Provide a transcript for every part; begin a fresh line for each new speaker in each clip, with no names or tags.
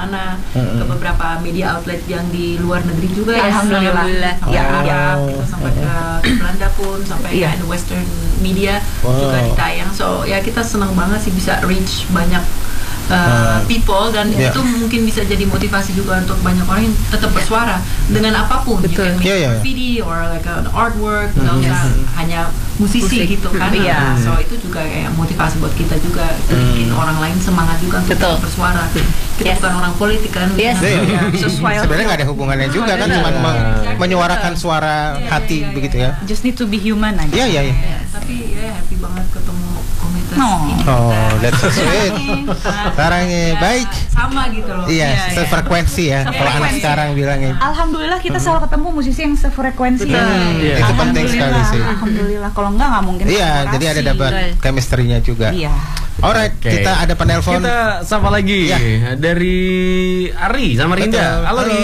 mana-mana, ke beberapa media outlet yang di luar negeri juga ya.
Alhamdulillah.
Gitu, sampai ke Belanda pun, sampai ke Western media juga ditayang. So ya kita senang banget sih bisa reach banyak people, dan itu mungkin bisa jadi motivasi juga untuk banyak orang yang tetap bersuara dengan apapun. You can make graffiti or like an artwork, nggak usah hanya musisi gitu kan. So itu juga kayak motivasi buat kita juga, bikin orang lain semangat juga untuk bersuara. Kita bukan orang politik kan.
Sebenarnya nggak ada hubungannya juga kan, cuma menyuarakan suara hati begitu ya.
Just need to be human aja.
Iya.
Tapi ya happy banget ketemu komunitas ini.
That's so sweet. Sekarang baik.
Sama gitu loh.
Iya, sefrekuensi ya. Kalau anak sekarang bilangnya.
Alhamdulillah kita selalu ketemu musisi yang sefrekuensi.
Itu penting sekali sih.
Alhamdulillah, kalau nggak mungkin.
Iya, jadi ada dapat chemistry-nya juga.
Iya.
Alright, kita ada penelpon.
Kita sapa lagi dari Ari sama Rinda. Halo Ari.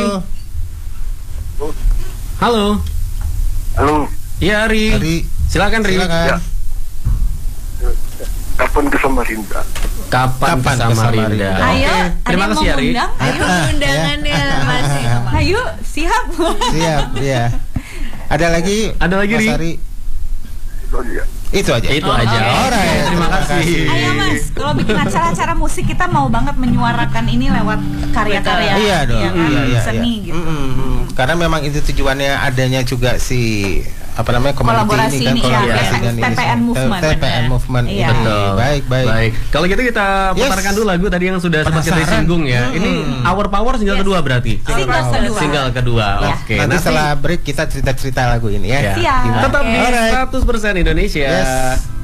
Halo. Iya Ari. Silakan Ri.
Kapan ke Samarinda?
Kapan ke Samarinda?
Ayo,
terima kasih Ari.
Ayo undangannya Mas. Ayo, siap.
Siap, iya. Ada lagi Ri. Itu aja.
Alright, terima kasih.
Ayo Mas, kalau bikin acara-acara musik kita mau banget menyuarakan ini lewat karya-karya.
Iya dong.
Seni gitu.
Karena memang itu tujuannya adanya juga si
kolaborasi ini kan, TPN
Movement.
Betul. Baik. Kalau gitu kita putarkan dulu lagu tadi yang sudah sempat kita singgung ya. Ini Our Power single kedua berarti. Single kedua. Oke.
Nanti setelah break kita cerita-cerita lagu ini ya.
Siap.
Tetap di 100% Indonesia.